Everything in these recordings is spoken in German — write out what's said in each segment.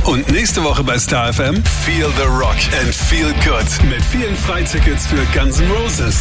Und nächste Woche bei Star FM Feel the Rock and Feel Good mit vielen Freitickets für Guns N' Roses.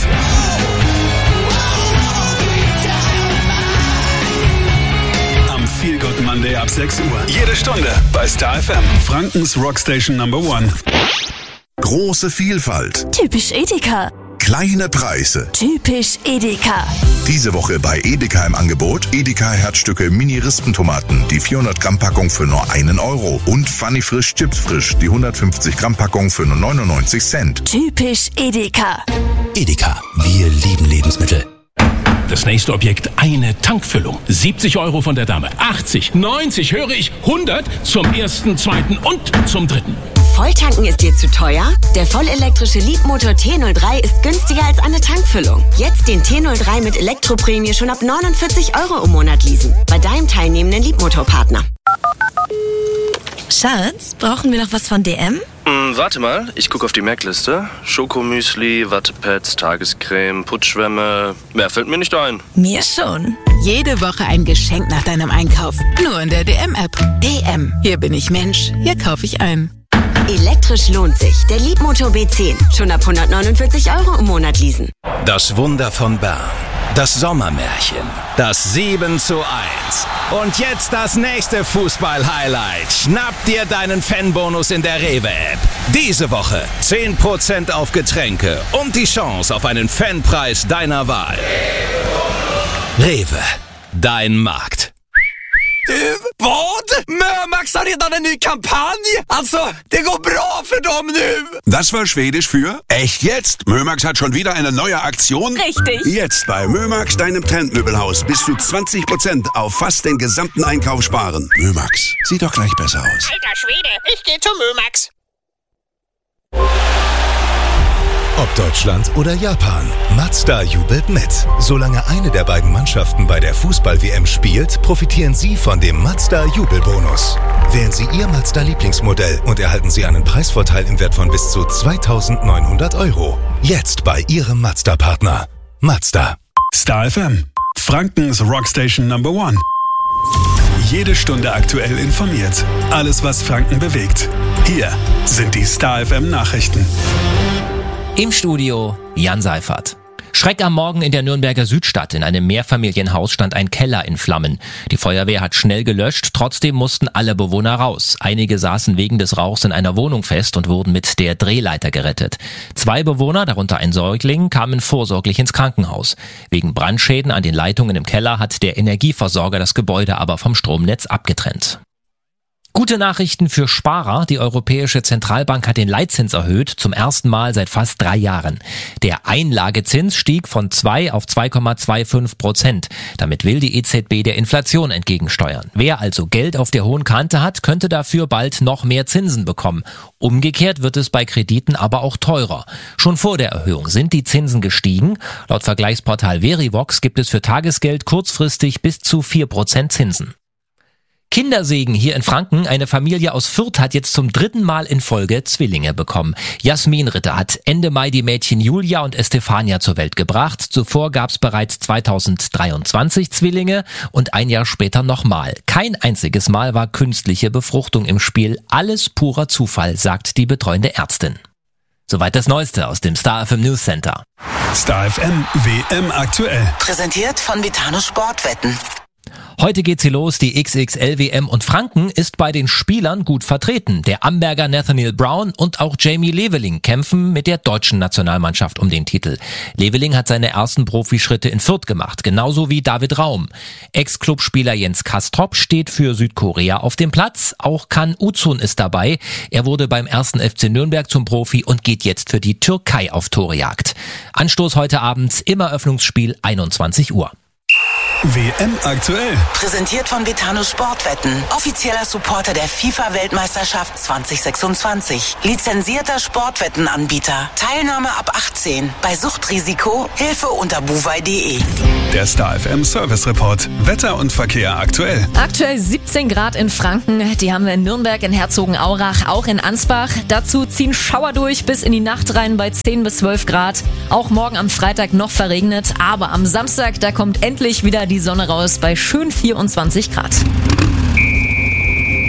Am Feel Good Monday ab 6 Uhr. Jede Stunde bei Star FM, Frankens Rockstation Number 1. Große Vielfalt. Typisch Edeka. Kleine Preise. Typisch Edeka. Diese Woche bei Edeka im Angebot Edeka Herzstücke Mini-Rispentomaten, die 400 Gramm Packung für nur 1 Euro. Und Funny Frisch Chips Frisch, die 150 Gramm Packung für nur 99 Cent. Typisch Edeka. Edeka, wir lieben Lebensmittel. Das nächste Objekt, eine Tankfüllung. 70 Euro von der Dame. 80, 90, höre ich, 100 zum ersten, zweiten und zum dritten. Volltanken ist dir zu teuer? Der vollelektrische Leapmotor T03 ist günstiger als eine Tankfüllung. Jetzt den T03 mit Elektroprämie schon ab 49 Euro im Monat leasen. Bei deinem teilnehmenden Leapmotor-Partner. Schatz, brauchen wir noch was von DM? Warte mal, ich gucke auf die Merkliste. Schokomüsli, Wattepads, Tagescreme, Putzschwämme. Mehr fällt mir nicht ein. Mir schon. Jede Woche ein Geschenk nach deinem Einkauf. Nur in der DM-App. DM. Hier bin ich Mensch. Hier kaufe ich ein. Elektrisch lohnt sich. Der Leapmotor B10. Schon ab 149 Euro im Monat leasen. Das Wunder von Bern. Das Sommermärchen. Das 7:1. Und jetzt das nächste Fußball-Highlight. Schnapp dir deinen Fanbonus in der Rewe-App. Diese Woche 10% auf Getränke und die Chance auf einen Fanpreis deiner Wahl. Rewe. Dein Markt. Vad? Mömax har redan en ny kampanj! Alltså, det går bra för dem nu! Das war Schwedisch für echt jetzt. Mömax hat schon wieder eine neue Aktion. Richtig. Jetzt bei Mömax, deinem Trendmöbelhaus, bis zu 20% auf fast den gesamten Einkauf sparen. Mömax, sieht doch gleich besser aus. Alter Schwede, ich gehe zu Mömax. Ob Deutschland oder Japan, Mazda jubelt mit. Solange eine der beiden Mannschaften bei der Fußball-WM spielt, profitieren Sie von dem Mazda-Jubelbonus. Wählen Sie Ihr Mazda-Lieblingsmodell und erhalten Sie einen Preisvorteil im Wert von bis zu 2.900 Euro. Jetzt bei Ihrem Mazda-Partner. Mazda. Star FM, Frankens Rockstation Number 1. Jede Stunde aktuell informiert. Alles, was Franken bewegt. Hier sind die Star FM Nachrichten. Im Studio Jan Seifert. Schreck am Morgen in der Nürnberger Südstadt. In einem Mehrfamilienhaus stand ein Keller in Flammen. Die Feuerwehr hat schnell gelöscht, trotzdem mussten alle Bewohner raus. Einige saßen wegen des Rauchs in einer Wohnung fest und wurden mit der Drehleiter gerettet. 2 Bewohner, darunter ein Säugling, kamen vorsorglich ins Krankenhaus. Wegen Brandschäden an den Leitungen im Keller hat der Energieversorger das Gebäude aber vom Stromnetz abgetrennt. Gute Nachrichten für Sparer. Die Europäische Zentralbank hat den Leitzins erhöht, zum ersten Mal seit fast 3 Jahren. Der Einlagezins stieg von 2 auf 2,25%. Damit will die EZB der Inflation entgegensteuern. Wer also Geld auf der hohen Kante hat, könnte dafür bald noch mehr Zinsen bekommen. Umgekehrt wird es bei Krediten aber auch teurer. Schon vor der Erhöhung sind die Zinsen gestiegen. Laut Vergleichsportal Verivox gibt es für Tagesgeld kurzfristig bis zu 4% Zinsen. Kindersegen hier in Franken. Eine Familie aus Fürth hat jetzt zum 3. Mal in Folge Zwillinge bekommen. Jasmin Ritter hat Ende Mai die Mädchen Julia und Estefania zur Welt gebracht. Zuvor gab es bereits 2023 Zwillinge und ein Jahr später nochmal. Kein einziges Mal war künstliche Befruchtung im Spiel. Alles purer Zufall, sagt die betreuende Ärztin. Soweit das Neueste aus dem Star FM News Center. Star FM WM aktuell. Präsentiert von Vitano Sportwetten. Heute geht's hier los, die XXL-WM und Franken ist bei den Spielern gut vertreten. Der Amberger Nathaniel Brown und auch Jamie Leveling kämpfen mit der deutschen Nationalmannschaft um den Titel. Leveling hat seine ersten Profischritte in Fürth gemacht, genauso wie David Raum. Ex-Clubspieler Jens Kastrop steht für Südkorea auf dem Platz. Auch Can Uzun ist dabei. Er wurde beim 1. FC Nürnberg zum Profi und geht jetzt für die Türkei auf Torejagd. Anstoß heute Abend im Eröffnungsspiel 21 Uhr. WM aktuell. Präsentiert von Vitano Sportwetten. Offizieller Supporter der FIFA-Weltmeisterschaft 2026. Lizenzierter Sportwettenanbieter. Teilnahme ab 18. Bei Suchtrisiko Hilfe unter buwei.de. Der Star FM Service Report. Wetter und Verkehr aktuell. Aktuell 17 Grad in Franken. Die haben wir in Nürnberg, in Herzogenaurach, auch in Ansbach. Dazu ziehen Schauer durch bis in die Nacht rein bei 10 bis 12 Grad. Auch morgen am Freitag noch verregnet. Aber am Samstag, da kommt endlich wieder die Sonne raus bei schön 24 Grad. Und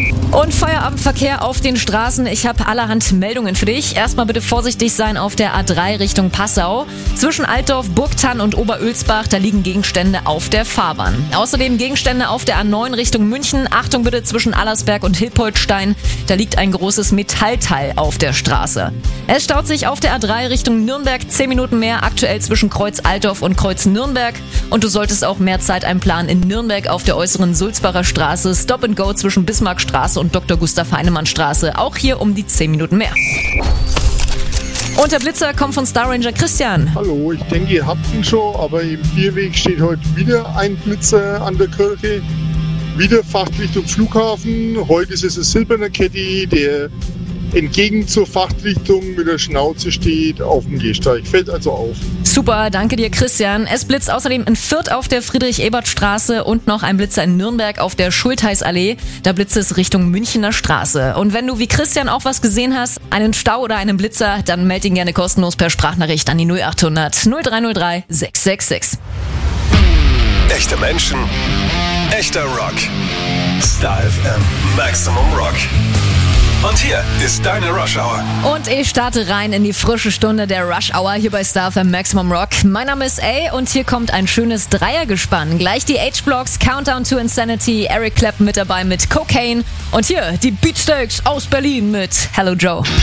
Und Feierabendverkehr auf den Straßen. Ich habe allerhand Meldungen für dich. Erstmal bitte vorsichtig sein auf der A3 Richtung Passau. Zwischen Altdorf, Burgthann und Oberölsbach, da liegen Gegenstände auf der Fahrbahn. Außerdem Gegenstände auf der A9 Richtung München. Achtung bitte zwischen Allersberg und Hilpoltstein. Da liegt ein großes Metallteil auf der Straße. Es staut sich auf der A3 Richtung Nürnberg 10 Minuten mehr, aktuell zwischen Kreuz Altdorf und Kreuz Nürnberg. Und du solltest auch mehr Zeit einplanen in Nürnberg auf der äußeren Sulzbacher Straße. Stop and Go zwischen Bismarckstraße und Dr. Gustav Heinemann Straße. Auch hier um die 10 Minuten mehr. Und der Blitzer kommt von Star Ranger Christian. Hallo, ich denke, ihr habt ihn schon, aber im Bierweg steht heute wieder ein Blitzer an der Kirche. Wieder Fahrtrichtung Flughafen. Heute ist es ein silberner Caddy, der entgegen zur Fahrtrichtung mit der Schnauze steht auf dem Gehsteig. Fällt also auf. Super, danke dir Christian. Es blitzt außerdem in Fürth auf der Friedrich-Ebert-Straße und noch ein Blitzer in Nürnberg auf der Schultheißallee. Da blitzt es Richtung Münchener Straße. Und wenn du wie Christian auch was gesehen hast, einen Stau oder einen Blitzer, dann meld ihn gerne kostenlos per Sprachnachricht an die 0800 0303 666. Echte Menschen, echter Rock. Star FM Maximum Rock. Und hier ist deine Rush Hour. Und ich starte rein in die frische Stunde der Rush Hour hier bei Star FM Maximum Rock. Mein Name ist A und hier kommt ein schönes Dreiergespann. Gleich die H-Blocks, Countdown to Insanity, Eric Clapton mit dabei mit Cocaine. Und hier die Beatsteaks aus Berlin mit Hello Joe.